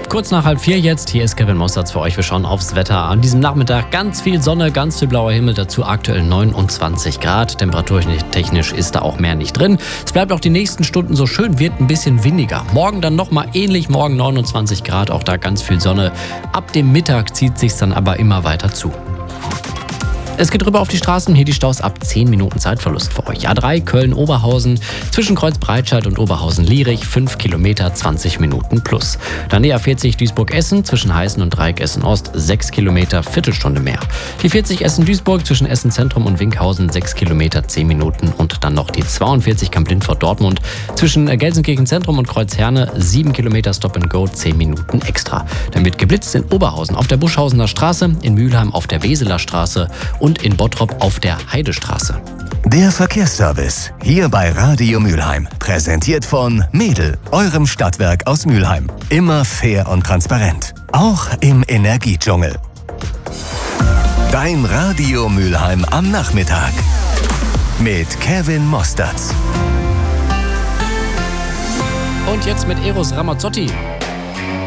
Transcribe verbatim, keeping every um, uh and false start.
Kurz nach halb vier jetzt, hier ist Kevin Mossertz für euch. Wir schauen aufs Wetter. An diesem Nachmittag ganz viel Sonne, ganz viel blauer Himmel, dazu aktuell neunundzwanzig Grad. Temperaturtechnisch ist da auch mehr nicht drin. Es bleibt auch die nächsten Stunden so schön, wird ein bisschen windiger. Morgen dann nochmal ähnlich, morgen neunundzwanzig Grad, auch da ganz viel Sonne. Ab dem Mittag zieht sich's dann aber immer weiter zu. Es geht rüber auf die Straßen, hier die Staus ab zehn Minuten Zeitverlust für euch. A drei Köln-Oberhausen, zwischen Kreuz-Breitscheid und Oberhausen-Lierich, fünf Kilometer, zwanzig Minuten plus. Dann die A vierzig Duisburg-Essen, zwischen Heißen und Dreieck Essen-Ost, sechs Kilometer, Viertelstunde mehr. Die vierzig Essen-Duisburg, zwischen Essen-Zentrum und Winkhausen, sechs Kilometer, zehn Minuten. Und dann noch die zweiundvierzig Kamp-Lindfort-Dortmund, zwischen Gelsenkirchen-Zentrum und Kreuzherne, sieben Kilometer Stop-and-Go, zehn Minuten extra. Dann wird geblitzt in Oberhausen auf der Buschhausener Straße, in Mülheim auf der Weseler Straße und und in Bottrop auf der Heidestraße. Der Verkehrsservice hier bei Radio Mülheim. Präsentiert von Mädel, eurem Stadtwerk aus Mülheim. Immer fair und transparent. Auch im Energiedschungel. Dein Radio Mülheim am Nachmittag. Mit Kevin Mossertz. Und jetzt mit Eros Ramazzotti.